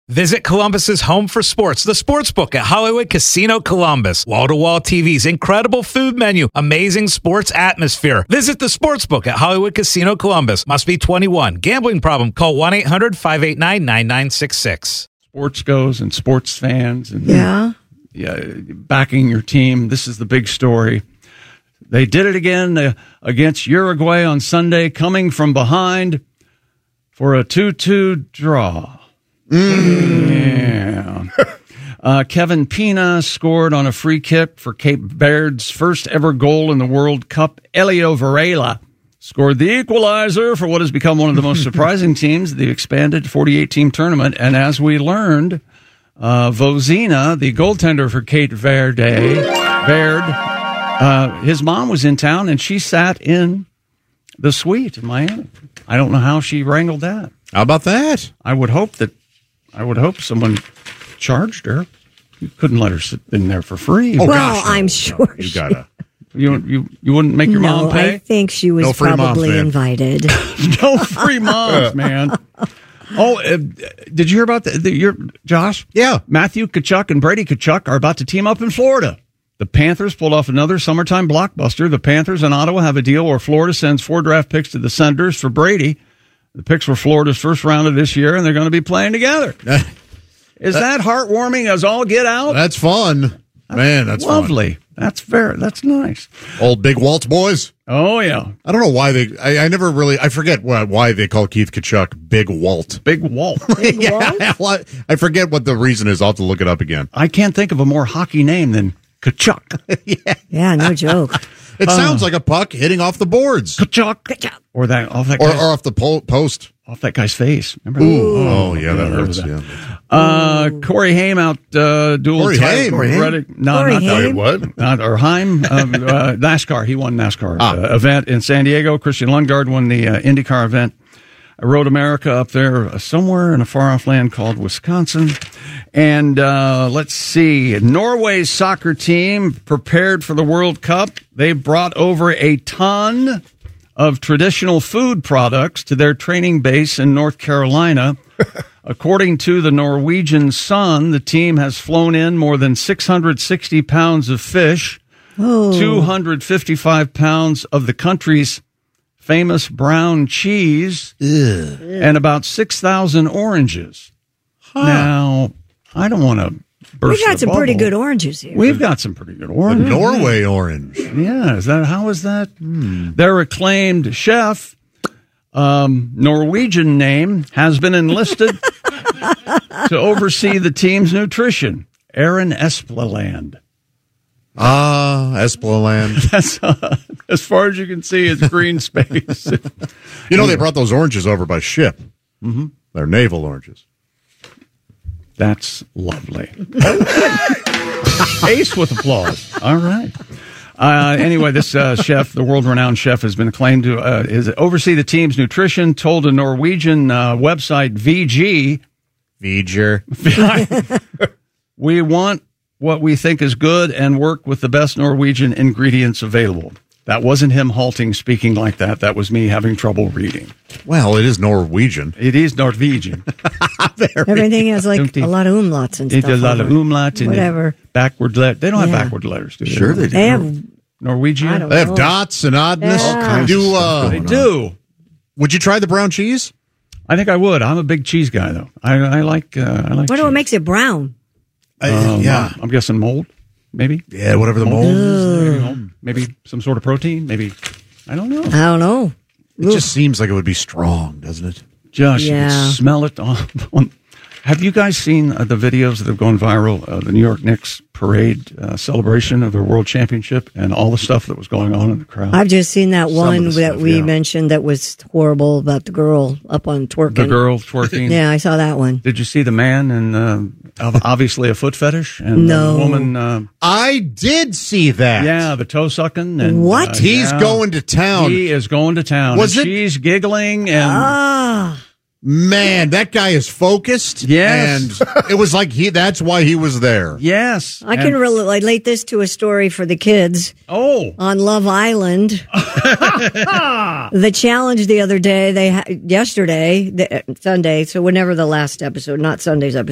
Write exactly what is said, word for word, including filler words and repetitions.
Visit Columbus's home for sports, the Sportsbook at Hollywood Casino Columbus. Wall-to-wall T Vs, incredible food menu, amazing sports atmosphere. Visit the Sportsbook at Hollywood Casino Columbus. Must be twenty-one. Gambling problem? Call one eight hundred five eight nine nine nine six six. Sports goes and sports fans and yeah. yeah, backing your team. This is the big story. They did it again uh, against Uruguay on Sunday, coming from behind for a two two draw. Mm. Yeah. Uh, Kevin Pina scored on a free kick for Cape Verde's first ever goal in the World Cup. Elio Varela scored the equalizer for what has become one of the most surprising teams of the expanded forty-eight team tournament. And as we learned, uh, Vozina, the goaltender for Cape Verde, Verde, uh, his mom was in town and she sat in the suite in Miami. I don't know how she wrangled that. How about that? I would hope that I would hope someone charged her. You couldn't let her sit in there for free. Oh, well, gosh, no. I'm sure you gotta. You you you wouldn't make your no, mom pay? I think she was no free probably moms, invited. No free moms, man. Oh, uh, did you hear about the, the your Josh? Yeah, Matthew Tkachuk and Brady Tkachuk are about to team up in Florida. The Panthers pulled off another summertime blockbuster. The Panthers and Ottawa have a deal where Florida sends four draft picks to the Senators for Brady. The picks were Florida's first round of this year, and they're going to be playing together. Is that, that heartwarming as all get out? That's fun. Man, that's lovely. Fun. That's very, that's nice. Old Big Walt boys. Oh, yeah. I don't know why they, I, I never really, I forget why, why they call Keith Tkachuk Big Walt. Big Walt. Big yeah, Walt? I forget what the reason is. I'll have to look it up again. I can't think of a more hockey name than Tkachuk. yeah. Yeah, no joke. It uh, sounds like a puck hitting off the boards. Tkachuk. Tkachuk. Or that, off that or, guy's, or off the po- post. Off that guy's face. Remember Ooh. that? Oh, yeah, that hurts. That. Yeah. Uh, Corey Haim out uh, dual Corey Haim? Corey Haim? No, Corey not Haim? that. What? Not, or Haim. Um, uh, NASCAR. He won NASCAR ah. uh, event in San Diego. Christian Lundgaard won the uh, IndyCar event. I rode America up there uh, somewhere in a far-off land called Wisconsin. And uh, let's see. Norway's soccer team prepared for the World Cup. They brought over a ton of traditional food products to their training base in North Carolina. According to the Norwegian Sun, the team has flown in more than six hundred sixty pounds of fish, oh. two hundred fifty-five pounds of the country's famous brown cheese, Ugh. and about six thousand oranges. Huh. Now, I don't want to burst We got some bubble. pretty good oranges here. We've got some pretty good oranges. Norway orange. Yeah, is that how is that? Hmm. Their acclaimed chef, um, Norwegian name, has been enlisted to oversee the team's nutrition. Aaron Espeland. Ah, Espeland. That's uh, as far as you can see, it's green space. You know, they brought those oranges over by ship. Mm-hmm. They're naval oranges. That's lovely. Ace with applause. All right. Uh, anyway, this uh, chef, the world-renowned chef, has been claimed to uh, is oversee the team's nutrition. Told a Norwegian uh, website, V G, V'ger. we want what we think is good and work with the best Norwegian ingredients available. That wasn't him halting speaking like that. That was me having trouble reading. Well, it is Norwegian. It is Norwegian. Everything has like a lot of umlauts and It stuff. has a lot of umlauts and whatever. Backward letters. They don't have Yeah. backward letters, do they? Sure they do. They have. Norwegian? I don't They have know. dots and oddness. Yeah. All kinds Do, uh, They do. Would you try the brown cheese? I think I would. I'm a big cheese guy, though. I, I like. Uh, I like. What cheese. what makes it brown? Um, yeah. I'm guessing mold, maybe. Yeah, whatever the mold. Maybe, mold. Maybe some sort of protein. Maybe I don't know. I don't know. It just seems like it would be strong, doesn't it? Josh, you Yeah. can smell it on. on have you guys seen uh, the videos that have gone viral? Uh, the New York Knicks parade uh, celebration of their world championship and all the stuff that was going on in the crowd. I've just seen that Some one of the that stuff, we yeah. mentioned that was horrible about the girl up on twerking. the girl twerking. Yeah, I saw that one. Did you see the man and uh, obviously a foot fetish and No. the woman? Uh, I did see that. yeah, the toe sucking. And What? uh, He's yeah. going to town. He is going to town. Was and it- She's giggling and. Ah, Man, that guy is focused. Yes. And it was like he that's why he was there. Yes. I can and- relate this to a story for the kids Oh. on Love Island. The challenge the other day, they ha- yesterday, the, Sunday, so whenever the last episode, not Sunday's episode.